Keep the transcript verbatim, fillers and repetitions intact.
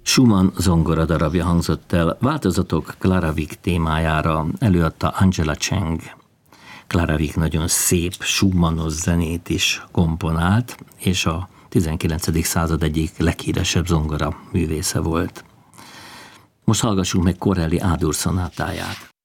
Schumann zongora darabja hangzott el, változatok Clara Wieck témájára előadta Angela Cheng. Clara Wieck nagyon szép, Schumannos zenét is komponált, és a tizenkilencedik század egyik leghíresebb zongora művésze volt. Most hallgassuk meg Corelli A-dur szonátáját.